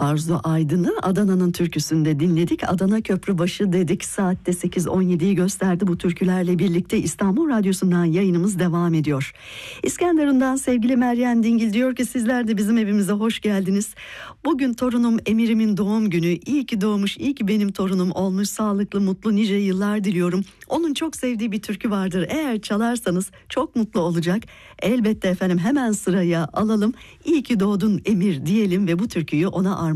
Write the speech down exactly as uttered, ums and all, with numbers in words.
Arzu Aydın'ı Adana'nın türküsünde dinledik. Adana Köprübaşı dedik. Saatte sekiz on yediyi gösterdi. Bu türkülerle birlikte İstanbul Radyosu'ndan yayınımız devam ediyor. İskenderun'dan sevgili Meryem Dingil diyor ki sizler de bizim evimize hoş geldiniz. Bugün torunum Emir'imin doğum günü. İyi ki doğmuş, iyi ki benim torunum olmuş. Sağlıklı, mutlu nice yıllar diliyorum. Onun çok sevdiği bir türkü vardır. Eğer çalarsanız çok mutlu olacak. Elbette efendim, hemen sıraya alalım. İyi ki doğdun Emir diyelim ve bu türküyü ona armağan